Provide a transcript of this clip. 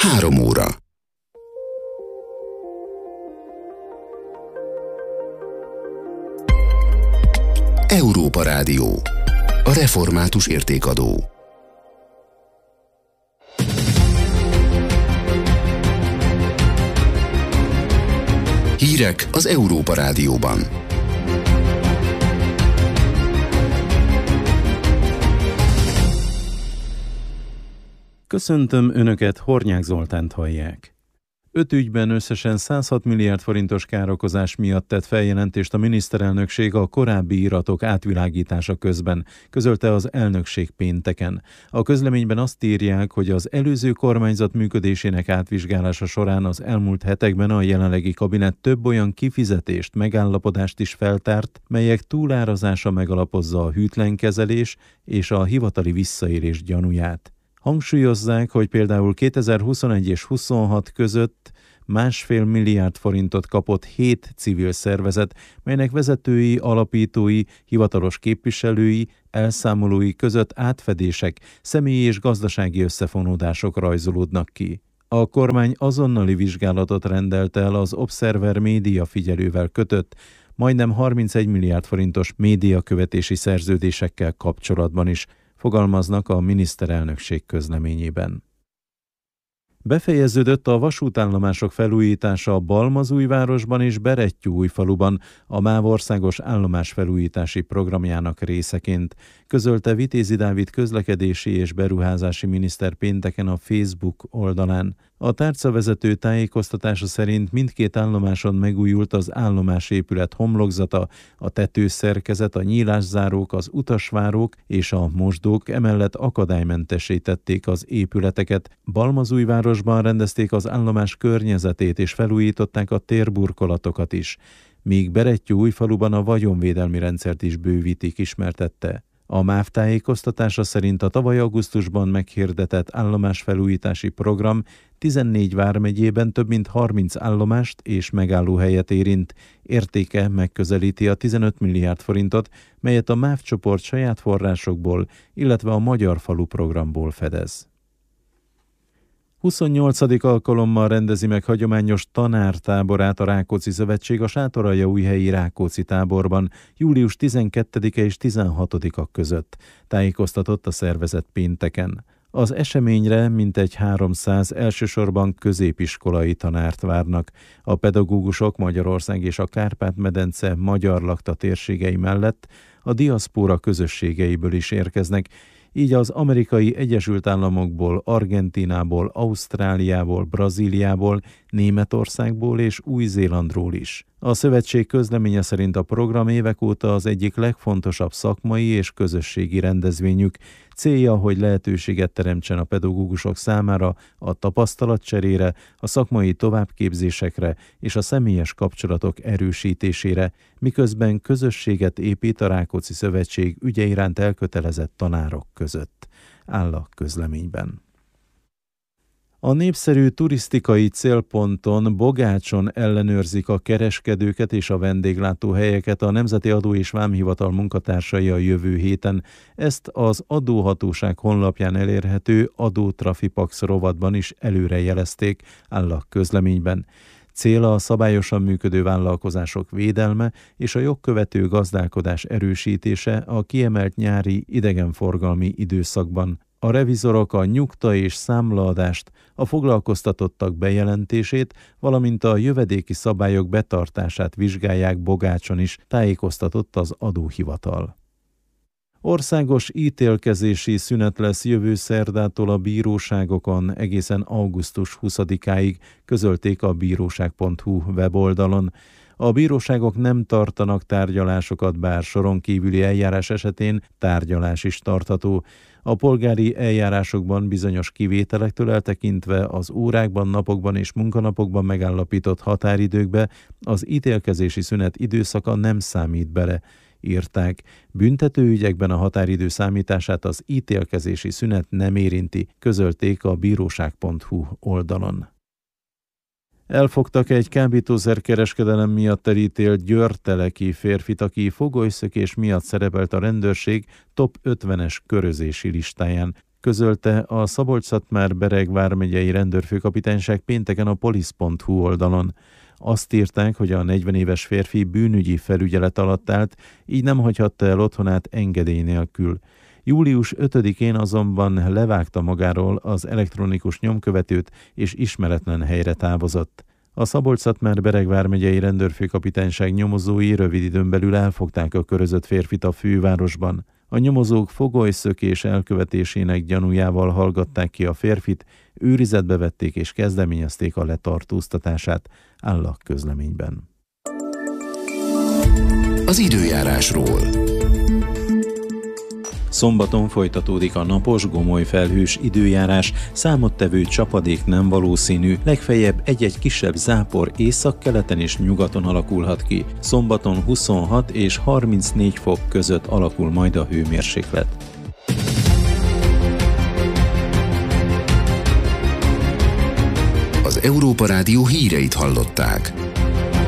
3 óra. Európa Rádió. A református értékadó. Hírek az Európa Rádióban. Köszöntöm Önöket, Hornyák Zoltánt hallják. 5 ügyben összesen 106 milliárd forintos károkozás miatt tett feljelentést a miniszterelnökség a korábbi iratok átvilágítása közben, közölte az elnökség pénteken. A közleményben azt írják, hogy az előző kormányzat működésének átvizsgálása során az elmúlt hetekben a jelenlegi kabinet több olyan kifizetést, megállapodást is feltárt, melyek túlárazása megalapozza a hűtlenkezelés és a hivatali visszaélés gyanúját. Hangsúlyozzák, hogy például 2021 és 26 között 1,5 milliárd forintot kapott 7 civil szervezet, melynek vezetői, alapítói, hivatalos képviselői, elszámolói között átfedések, személyi és gazdasági összefonódások rajzolódnak ki. A kormány azonnali vizsgálatot rendelt el az Observer média figyelővel kötött, majdnem 31 milliárd forintos médiakövetési szerződésekkel kapcsolatban is, fogalmaznak a miniszterelnökség közleményében. Befejeződött a vasútállomások felújítása Balmazújvárosban és Berettyóújfaluban a MÁV országos állomásfelújítási programjának részeként, közölte Vitézi Dávid közlekedési és beruházási miniszter pénteken a Facebook oldalán. A tárcavezető tájékoztatása szerint mindkét állomáson megújult az állomásépület homlokzata, a tetőszerkezet, a nyílászárók, az utasvárók és a mosdók, emellett akadálymentesítették az épületeket. Balmazújvárosban rendezték az állomás környezetét és felújították a térburkolatokat is, míg Berettyóújfaluban a vagyonvédelmi rendszert is bővítik, ismertette. A MÁV tájékoztatása szerint a tavaly augusztusban meghirdetett állomásfelújítási program 14 vármegyében több mint 30 állomást és megállóhelyet érint. Értéke megközelíti a 15 milliárd forintot, melyet a MÁV csoport saját forrásokból, illetve a Magyar Falu programból fedez. 28. alkalommal rendezi meg hagyományos tanártáborát a Rákóczi Szövetség a Sátoraljaújhelyi Rákóczi táborban július 12-e és 16-a között, tájékoztatott a szervezet pénteken. Az eseményre mintegy 300 elsősorban középiskolai tanárt várnak. A pedagógusok Magyarország és a Kárpát-medence magyar lakta térségei mellett a diaszpóra közösségeiből is érkeznek, így az Amerikai Egyesült Államokból, Argentínából, Ausztráliából, Brazíliából, Németországból és Új-Zélandról is. A szövetség közleménye szerint a program évek óta az egyik legfontosabb szakmai és közösségi rendezvényük. Célja, hogy lehetőséget teremtsen a pedagógusok számára a tapasztalatcserére, a szakmai továbbképzésekre és a személyes kapcsolatok erősítésére, miközben közösséget épít a Rákóczi Szövetség ügye iránt elkötelezett tanárok között, áll a közleményben. A népszerű turisztikai célponton, Bogácson ellenőrzik a kereskedőket és a vendéglátóhelyeket a Nemzeti Adó és Vámhivatal munkatársai a jövő héten. Ezt az adóhatóság honlapján elérhető Adótrafipax rovatban is előrejelezték, áll a közleményben. Céla a szabályosan működő vállalkozások védelme és a jogkövető gazdálkodás erősítése a kiemelt nyári idegenforgalmi időszakban. A revizorok a nyugta és számlaadást, a foglalkoztatottak bejelentését, valamint a jövedéki szabályok betartását vizsgálják Bogácson is, tájékoztatott az adóhivatal. Országos ítélkezési szünet lesz jövő szerdától a bíróságokon egészen augusztus 20-áig, közölték a bíróság.hu weboldalon. A bíróságok nem tartanak tárgyalásokat, bár soron kívüli eljárás esetén tárgyalás is tartható. A polgári eljárásokban bizonyos kivételektől eltekintve az órákban, napokban és munkanapokban megállapított határidőkbe az ítélkezési szünet időszaka nem számít bele, írták. Büntetőügyekben a határidő számítását az ítélkezési szünet nem érinti, közölték a bíróság.hu oldalon. Elfogtak egy kábítószerkereskedelem miatt elítélt győrteleki férfit, aki fogolyszökés miatt szerepelt a rendőrség top 50-es körözési listáján, közölte a Szabolcs-Szatmár-Bereg vármegyei rendőrfőkapitányság pénteken a polisz.hu oldalon. Azt írták, hogy a 40 éves férfi bűnügyi felügyelet alatt állt, így nem hagyhatta el otthonát engedély nélkül. Július 5-én azonban levágta magáról az elektronikus nyomkövetőt, és ismeretlen helyre távozott. A Szabolcs-Szatmár-Bereg vármegyei rendőrfőkapitányság nyomozói rövid időn belül elfogták a körözött férfit a fővárosban. A nyomozók fogolyszökés elkövetésének gyanújával hallgatták ki a férfit, őrizetbe vették és kezdeményezték a letartóztatását, áll a közleményben. Az időjárásról. Szombaton folytatódik a napos, gomoly felhős időjárás, számottevő csapadék nem valószínű, legfeljebb egy-egy kisebb zápor északkeleten és nyugaton alakulhat ki. Szombaton 26 és 34 fok között alakul majd a hőmérséklet. Az Európa Rádió híreit hallották.